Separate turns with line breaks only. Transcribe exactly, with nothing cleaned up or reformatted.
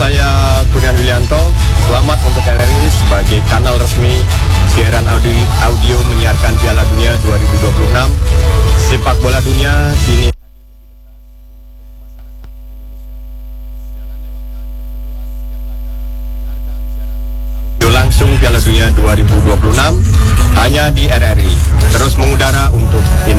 saya Kurniawan Willianto. Selamat untuk R R I sebagai kanal resmi siaran audio, audio menyiarkan Piala Dunia dua ribu dua puluh enam. Sepak bola dunia kini langsung Piala Dunia dua ribu dua puluh enam hanya di R R I, terus mengudara untuk Indonesia.